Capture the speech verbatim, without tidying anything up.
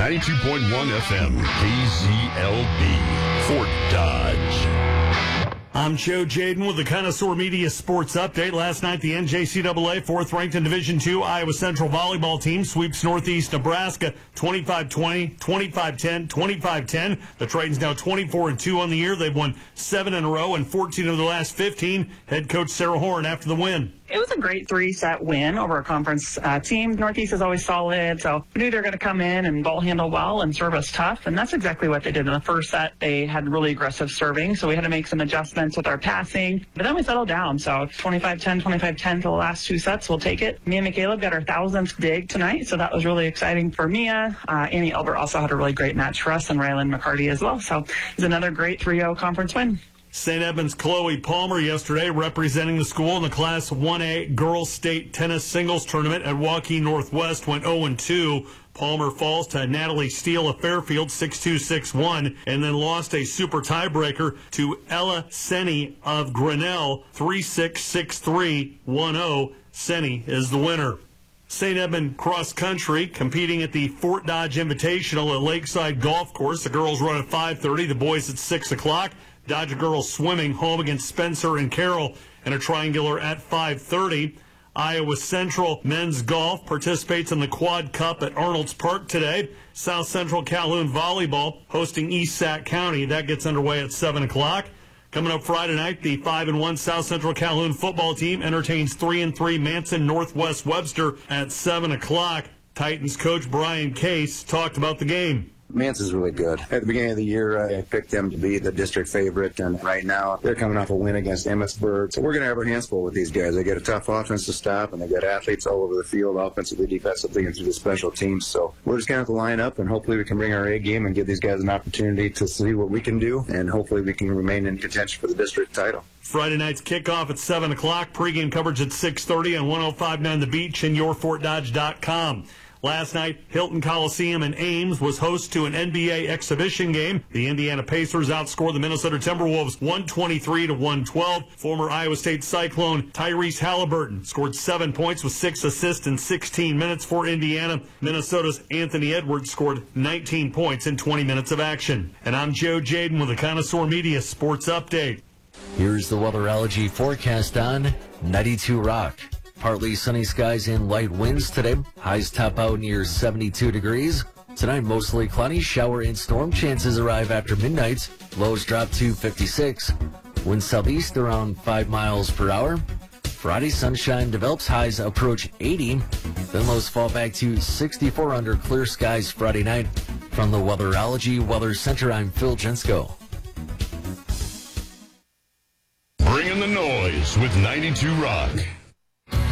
ninety-two point one F M, K Z L B, Fort Dodge. I'm Joe Jaden with the Connoisseur Media Sports Update. Last night, the N J C A A fourth-ranked in Division two Iowa Central volleyball team sweeps Northeast Nebraska twenty-five twenty, twenty-five ten, twenty-five ten. The Tritons now twenty-four and two on the year. They've won seven in a row and fourteen of the last fifteen. Head coach Sarah Horn after the win. It was a great three-set win over a conference uh, team. Northeast is always solid, so we knew they were going to come in and ball handle well and serve us tough, and that's exactly what they did in the first set. They had really aggressive serving, so we had to make some adjustments with our passing, but then we settled down. So twenty-five ten, twenty-five ten for the last two sets, we'll take it. Mia McCaleb got her thousandth dig tonight, so that was really exciting for Mia. Uh, Annie Elbert also had a really great match for us, and Rylan McCarty as well, so it's another great three oh conference win. Saint Edmunds' Chloe Palmer yesterday representing the school in the Class one A Girls State Tennis Singles Tournament at Waukee Northwest went oh and two. Palmer falls to Natalie Steele of Fairfield six two, six one, and then lost a super tiebreaker to Ella Senni of Grinnell three six, six three, one oh. Senni is the winner. Saint Edmund Cross Country competing at the Fort Dodge Invitational at Lakeside Golf Course. The girls run at five thirty, the boys at six o'clock. Dodger girls swimming home against Spencer and Carroll in a triangular at five thirty. Iowa Central men's golf participates in the Quad Cup at Arnold's Park today. South Central Calhoun volleyball hosting East Sac County. That gets underway at seven o'clock. Coming up Friday night, the five and one South Central Calhoun football team entertains three and three Manson Northwest Webster at seven o'clock. Titans coach Brian Case talked about the game. Manson's really good. At the beginning of the year, I picked them to be the district favorite, and right now they're coming off a win against Emmitsburg. So we're going to have our hands full with these guys. They get a tough offense to stop, and they got athletes all over the field, offensively, defensively, and through the special teams. So we're just going to have to line up, and hopefully we can bring our A game and give these guys an opportunity to see what we can do, and hopefully we can remain in contention for the district title. Friday night's kickoff at seven o'clock. Pregame coverage at six thirty on one oh five point nine The Beach and your fort dodge dot com. Last night, Hilton Coliseum in Ames was host to an N B A exhibition game. The Indiana Pacers outscored the Minnesota Timberwolves one twenty-three to one twelve. Former Iowa State Cyclone Tyrese Halliburton scored seven points with six assists in sixteen minutes for Indiana. Minnesota's Anthony Edwards scored nineteen points in twenty minutes of action. And I'm Joe Jaden with the Connoisseur Media Sports Update. Here's the weatherology forecast on ninety-two Rock. Partly sunny skies and light winds today. Highs top out near seventy-two degrees. Tonight, mostly cloudy, shower and storm chances arrive after midnight. Lows drop to fifty-six. Winds southeast around five miles per hour. Friday, sunshine develops, highs approach eighty. Then lows fall back to sixty-four under clear skies Friday night. From the Weatherology Weather Center, I'm Phil Jensko. Bring in the noise with ninety-two Rock.